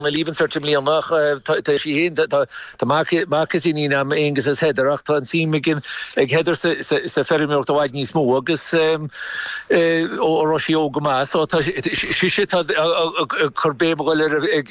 Lívan certainly nach sí hé Marcus in am engus as headerach an si megin ag header sa ferrimiocht a waid níos mó agus ó Roshi óga so si churbé goil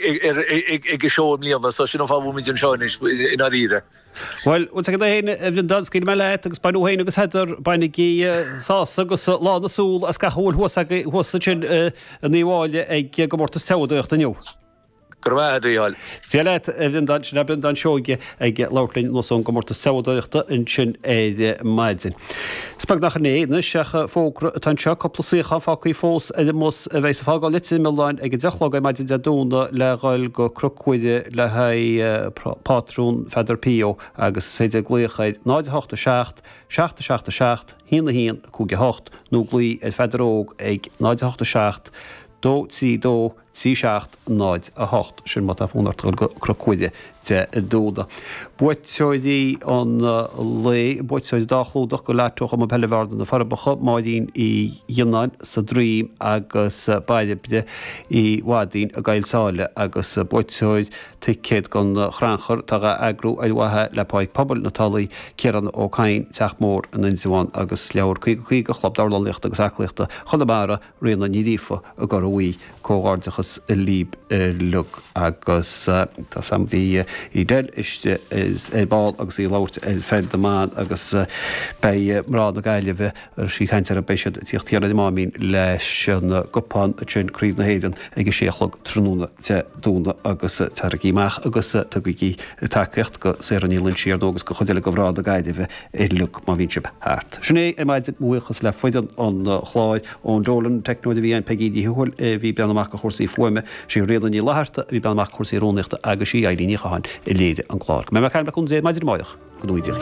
ag seom líana so sin fá mid an seánis in aríre. Well, what's a day in Dunsky Mallet, by the way, agus header by Niki Sauce, agus Law the Soul, as Cahol was such a new wall, a Gomorta Sauder than you. Gurvádaíáil. Dialet ebn dan seoige ag láirlinn nó son go mórta saodaíochta in sin éide maidin. Spag nach né secha fógra tan seo coppla sícha fácaí fós mós a bheits a fágáil lití milláin ag dechlog a maidin de dúna le gáil go crucuide le ha pátrún Fedar Pío agus féidir gluochaid 986 66 hína hín cúge 8 nó glí Fedaróg ag 986 dó tí dó tí seacht náid a 8 sin mat a fúnartal crocuide de dúda. Buitseoidí an lé buitseoid dachlúdach go leitoch am a pellehhardan na farbacha máidín I dionain sa drím agus baidebide I wadín a gailsáile agus buitseoid ticéad gan chranchar taga agrú a wathe le páid pobl na talaí cearan ó cain teach mór an insuáin agus leabhar chuig a chlab darlanlicht agus acliachta chulabára rionna nírífa a gar uí cógárdachas líb lug agus tá sam bhí I del iste is ball agus I láirt fed man agus bei mrád a gaiileh sí chaintear a beisiad tíochtíar a mámín leis an gopán sin críb na héidir ag séchlog trúna te dúna agus targíach agus tugaí takecht go sé an ílinn siar agus go chuile go bhrád a gaiideh lug má vín sib háart. Sinné maidid muchas le foiidan an chláid ón dólan technoid a bhí an pegídí thuil bhí beanach chósaí fuime sé réan í leharta bhí beanach chósaí rónachta agus sí ailíní chaáin I léide an chlár. Me cheim chun sé maidir maiach go dúidir.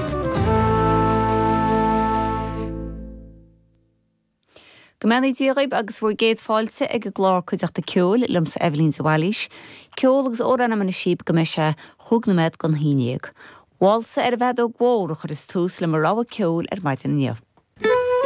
Gomenna díraib agus bhfuair géad fáilte ag go glár chuideachta ceol lumsa Evelyn Zawalish, ceol agus óranna man síb go meise thugnamed gan híineag. Walsa bheith ó gbóra chur is tús le mar ráha ceol maidin inniu.